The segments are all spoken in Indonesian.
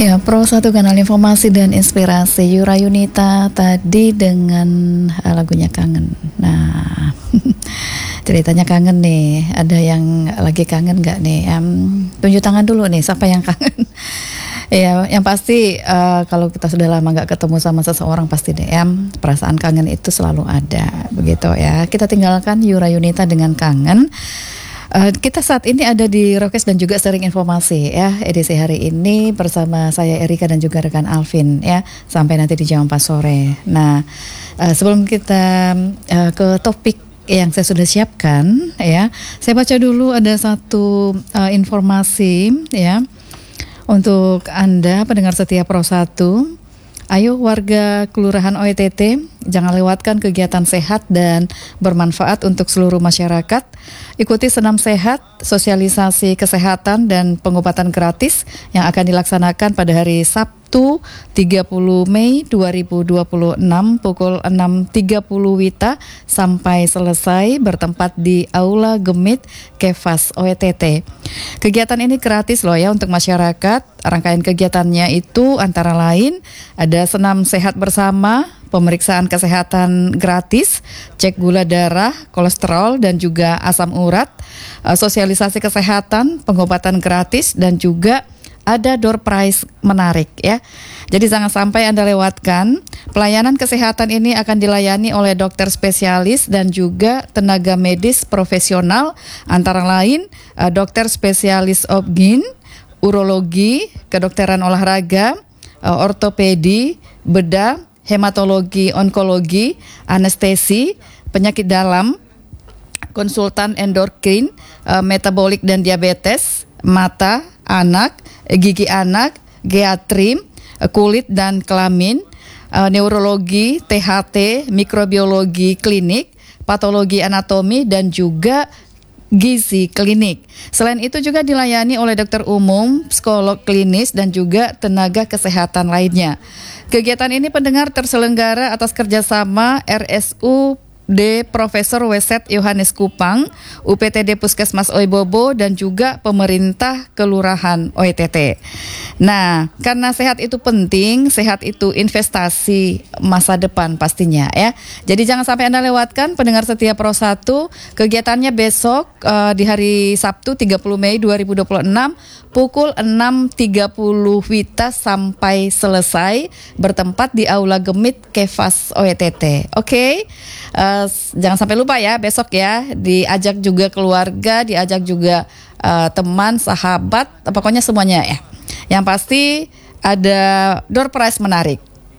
Ya, Pro 1 kanal informasi dan inspirasi. Yura Yunita tadi dengan lagunya Kangen. Nah, ceritanya kangen nih. Ada yang lagi kangen nggak nih? Tunjuk tangan dulu nih, siapa yang kangen? Ya, yang pasti kalau kita sudah lama nggak ketemu sama seseorang pasti deh, perasaan kangen itu selalu ada, begitu ya. Kita tinggalkan Yura Yunita dengan Kangen. Kita saat ini ada di Rokes dan juga sharing informasi ya, edisi hari ini bersama saya Erika dan juga rekan Alvin ya, sampai nanti di jam 4 sore. Nah, sebelum kita ke topik yang saya sudah siapkan ya, saya baca dulu ada satu informasi ya untuk Anda pendengar setia Pro 1. Ayo warga Kelurahan OETT, jangan lewatkan kegiatan sehat dan bermanfaat untuk seluruh masyarakat. Ikuti senam sehat, sosialisasi kesehatan dan pengobatan gratis yang akan dilaksanakan pada hari Sabtu 30 Mei 2026 pukul 6.30 WITA sampai selesai, bertempat di Aula Gemit Kefas OETT. Kegiatan ini gratis loh ya untuk masyarakat. Rangkaian kegiatannya itu antara lain ada senam sehat bersama, pemeriksaan kesehatan gratis, cek gula darah, kolesterol dan juga asam urat, sosialisasi kesehatan, pengobatan gratis, dan juga ada door prize menarik ya. Jadi jangan sampai Anda lewatkan. Pelayanan kesehatan ini akan dilayani oleh dokter spesialis dan juga tenaga medis profesional, antara lain dokter spesialis obgyn, urologi, kedokteran olahraga, ortopedi, bedah, hematologi, onkologi, anestesi, penyakit dalam, konsultan endokrin, metabolik dan diabetes, mata, anak, gigi anak, geriatri, kulit dan kelamin, neurologi, THT, mikrobiologi klinik, patologi anatomi dan juga gizi klinik. Selain itu juga dilayani oleh dokter umum, psikolog klinis dan juga tenaga kesehatan lainnya. Kegiatan ini pendengar terselenggara atas kerjasama RSUD Profesor Weset Yohanes Kupang, UPTD Puskesmas Oibobo dan juga pemerintah Kelurahan OETT. Nah, karena sehat itu penting, sehat itu investasi masa depan pastinya ya. Jadi jangan sampai Anda lewatkan pendengar setia Pro 1. Kegiatannya besok di hari Sabtu 30 Mei 2026 pukul 6.30 WITA sampai selesai, bertempat di Aula Gemit Kefas OETT. Oke? Jangan sampai lupa ya, besok ya, diajak juga keluarga, diajak juga teman, sahabat, pokoknya semuanya ya. Yang pasti ada door prize menarik.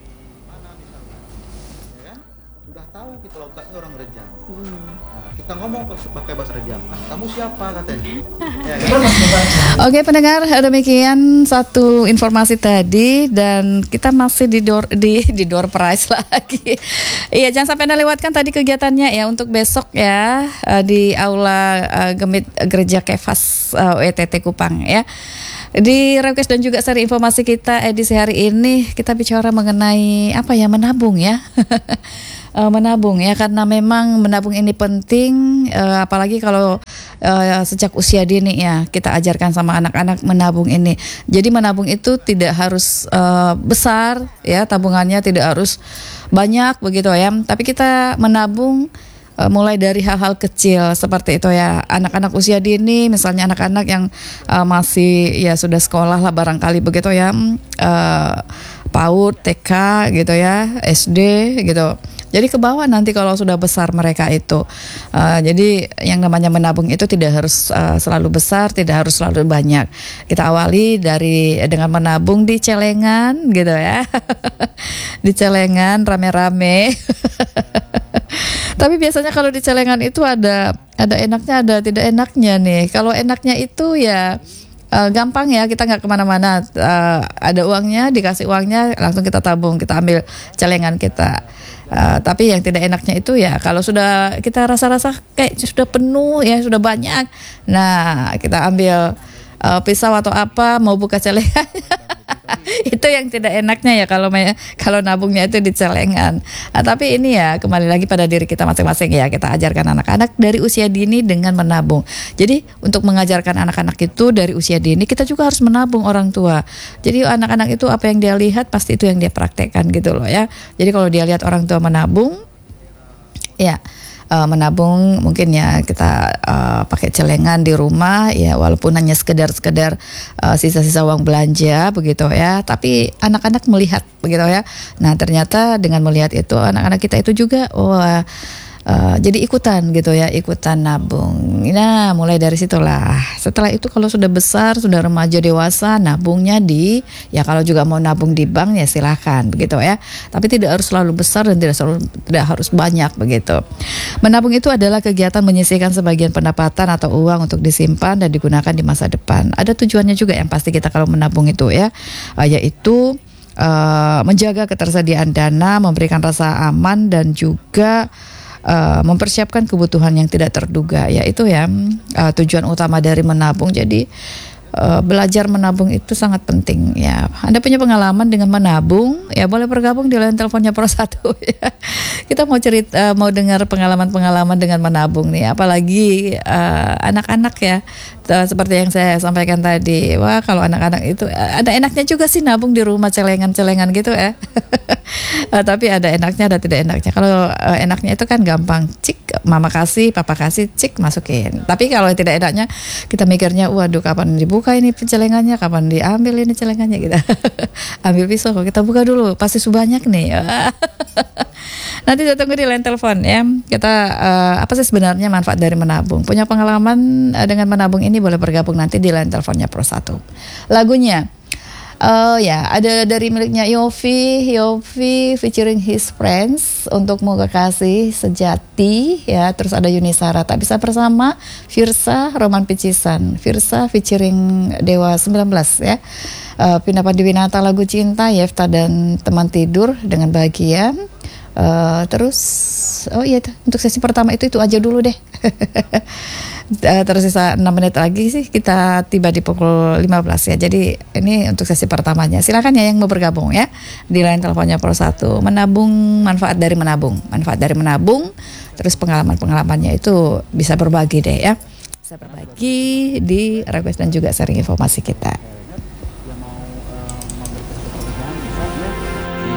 Sudah tahu kita lokatnya orang Rejang. Kita ngomong pakai bahasa Rejang. Kamu siapa katanya? Oke pendengar, demikian satu informasi tadi dan kita masih di door prize lagi. Iya, jangan sampai Anda lewatkan tadi kegiatannya ya untuk besok ya di Aula Gemit Gereja Kefas OETT Kupang ya. Di request dan juga seri informasi kita edisi hari ini kita bicara mengenai apa ya, menabung ya. Menabung ya, karena memang menabung ini penting, apalagi kalau sejak usia dini ya kita ajarkan sama anak-anak menabung ini. Jadi menabung itu tidak harus besar ya, tabungannya tidak harus banyak begitu ya, tapi kita menabung mulai dari hal-hal kecil seperti itu ya. Anak-anak usia dini, misalnya anak-anak yang masih ya sudah sekolah lah barangkali begitu ya, PAUD, TK gitu ya, SD gitu. Jadi ke bawah nanti kalau sudah besar mereka itu. Jadi yang namanya menabung itu tidak harus selalu besar, tidak harus selalu banyak. Kita awali dengan menabung di celengan gitu ya. Di celengan rame-rame. Tapi biasanya kalau di celengan itu ada enaknya, ada tidak enaknya nih. Kalau enaknya itu ya gampang ya, kita nggak kemana-mana, ada uangnya, dikasih uangnya, langsung kita tabung, kita ambil celengan kita. Tapi yang tidak enaknya itu ya kalau sudah kita rasa-rasa kayak sudah penuh ya, sudah banyak, nah kita ambil pisau atau apa, mau buka celengannya Itu yang tidak enaknya ya kalau nabungnya itu di celengan. Tapi ini ya kembali lagi pada diri kita masing-masing ya. Kita ajarkan anak-anak dari usia dini dengan menabung. Jadi untuk mengajarkan anak-anak itu dari usia dini, kita juga harus menabung orang tua. Jadi anak-anak itu apa yang dia lihat pasti itu yang dia praktekkan gitu loh ya. Jadi kalau dia lihat orang tua menabung, ya menabung mungkin ya kita pakai celengan di rumah ya, walaupun hanya sekedar sisa-sisa uang belanja begitu ya, tapi anak-anak melihat begitu ya. Nah ternyata dengan melihat itu anak-anak kita itu juga jadi ikutan gitu ya, ikutan nabung. Nah mulai dari situlah. Setelah itu kalau sudah besar, sudah remaja dewasa, nabungnya ya kalau juga mau nabung di bank ya silahkan begitu ya. Tapi tidak harus selalu besar dan tidak harus banyak begitu. Menabung itu adalah kegiatan menyisihkan sebagian pendapatan atau uang untuk disimpan dan digunakan di masa depan. Ada tujuannya juga yang pasti kita kalau menabung itu ya, yaitu menjaga ketersediaan dana, memberikan rasa aman dan juga mempersiapkan kebutuhan yang tidak terduga, yaitu ya tujuan utama dari menabung. Jadi belajar menabung itu sangat penting ya. Anda punya pengalaman dengan menabung ya, boleh bergabung di line teleponnya Pro 1 ya. Kita mau dengar pengalaman-pengalaman dengan menabung nih, apalagi anak-anak ya. Seperti yang saya sampaikan tadi, wah kalau anak-anak itu ada enaknya juga sih nabung di rumah, celengan-celengan gitu ya. Tapi ada enaknya, ada tidak enaknya. Kalau enaknya itu kan gampang, cik mama kasih, papa kasih, cik masukin. Tapi kalau tidak enaknya kita mikirnya, waduh kapan dibuka ini celengannya, kapan diambil ini celengannya gitu. Ambil pisau, kita buka dulu, pasti sebanyak nih. Nanti saya tunggu di line telepon ya. Kita apa sih sebenarnya manfaat dari menabung? Punya pengalaman dengan menabung ini, boleh bergabung nanti di line teleponnya Pro 1. Lagunya ya ada dari miliknya Yofi featuring His Friends, Untukmu Kekasih Sejati ya. Terus ada Yunisara, Tak Bisa Bersama, Firsa, Roman Picisan, Firsa featuring Dewa 19 ya. Pindah Pandiwinata, lagu Cinta, Yefta dan Teman Tidur dengan Bahagia. Terus untuk sesi pertama itu aja dulu deh. Tersisa 6 menit lagi sih kita tiba di pukul 15 ya. Jadi ini untuk sesi pertamanya. Silakan ya yang mau bergabung ya di line teleponnya Pro 1. Menabung, manfaat dari menabung, terus pengalamannya itu bisa berbagi deh ya. Bisa berbagi di request dan juga sharing informasi kita.